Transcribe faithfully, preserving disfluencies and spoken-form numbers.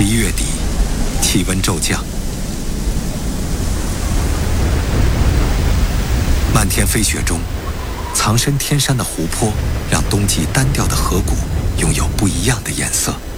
十一月底，气温骤降，漫天飞雪中，藏身天山的湖泊让冬季单调的河谷拥有不一样的颜色。